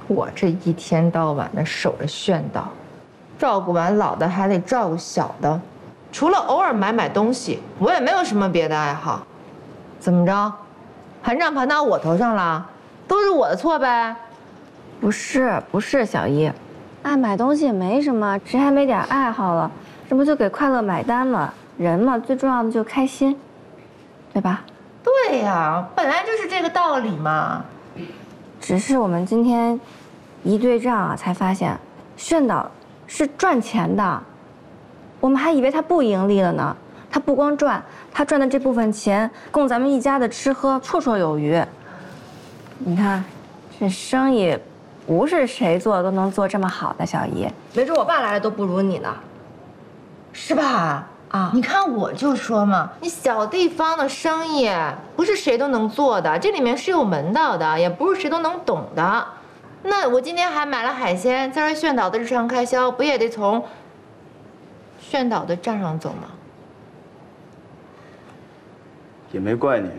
我这一天到晚的守着炫导，照顾完老的还得照顾小的，除了偶尔买东西，我也没有什么别的爱好。怎么着，盘账盘到我头上了，都是我的错呗？ 不是，小姨，爱买东西也没什么，谁还没点爱好了？这不就给快乐买单吗？人嘛，最重要的就开心，对吧？ 对呀，本来就是这个道理嘛。 只是我们今天一对账啊，才发现炫导是赚钱的，我们还以为他不盈利了呢。他不光赚，他赚的这部分钱供咱们一家的吃喝绰绰有余。你看，这生意不是谁做都能做这么好的，小姨，没准我爸来了都不如你呢， 是吧？啊，你看我就说嘛，你小地方的生意不是谁都能做的，这里面是有门道的，也不是谁都能懂的。那我今天还买了海鲜，再说炫导的日常开销，不也得从炫导的账上走吗？ 也没怪你，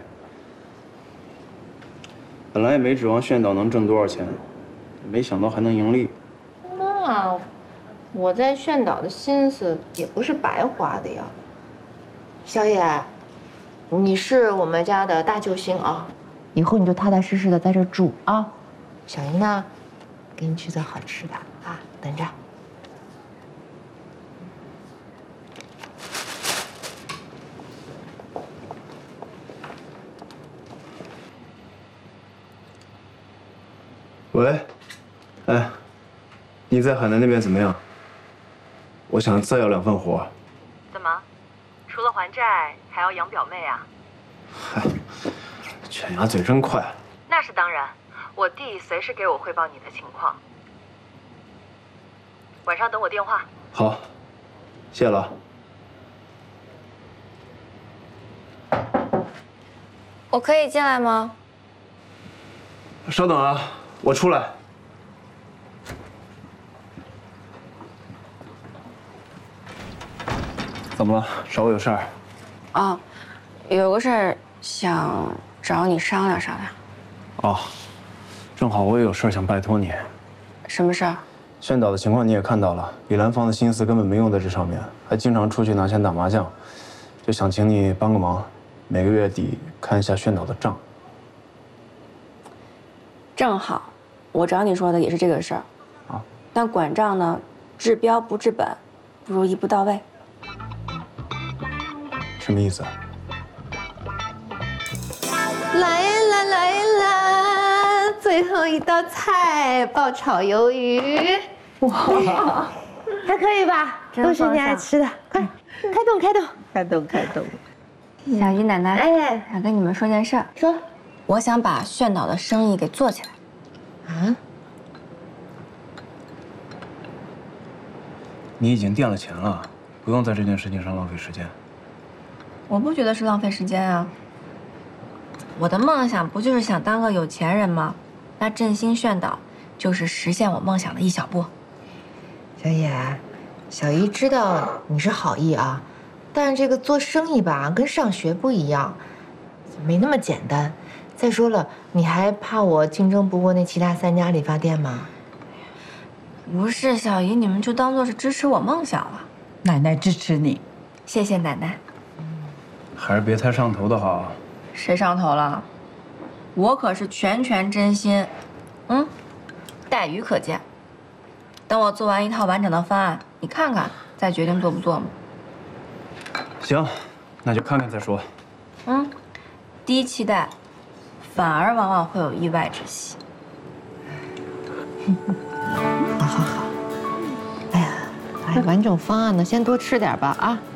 本来也没指望炫导能挣多少钱，没想到还能盈利。 那我在炫导的心思也不是白花的呀。小野，你是我们家的大救星啊，以后你就踏踏实实的在这住啊。小姨呢，给你去做好吃的啊，等着。 喂，哎，你在海南那边怎么样？我想再要2份活。 怎么，除了还债还要养表妹啊？ 嗨，犬牙嘴真快。 那是当然，我弟随时给我汇报你的情况。晚上等我电话。 好，谢了。 我可以进来吗？ 稍等啊，我出来。怎么了？找我有事儿？ 哦，有个事儿想找你商量商量。 哦，正好我也有事儿想拜托你。 什么事儿？ 炫导的情况你也看到了，李兰芳的心思根本没用在这上面，还经常出去拿钱打麻将，就想请你帮个忙，每个月底看一下炫导的账。 正好，我找你说的也是这个事儿。 啊， 但管账呢，治标不治本，不如一步到位。 什么意思啊？ 来啦来啦，最后一道菜，爆炒鱿鱼。哇，还可以吧？都是你爱吃的，快开动开动开动开动。 小姨奶奶， 哎， 想跟你们说件事儿。 说， 我想把炫导的生意给做起来。 啊？ 你已经垫了钱了，不用在这件事情上浪费时间。 我不觉得是浪费时间啊。我的梦想不就是想当个有钱人吗？那振兴炫导就是实现我梦想的一小步。 小野，小姨知道你是好意啊，但是这个做生意吧，跟上学不一样，没那么简单。再说了，你还怕我竞争不过那其他3家理发店吗？ 不是，小姨，你们就当做是支持我梦想了。 奶奶支持你。 谢谢奶奶。 还是别太上头的好。 谁上头了？我可是全真心。待遇可见。等我做完一套完整的方案，你看看，再决定做不做嘛。 行，那就看看再说。 低期待，反而往往会有意外之喜。 好。哎呀，完整方案呢，先多吃点吧啊。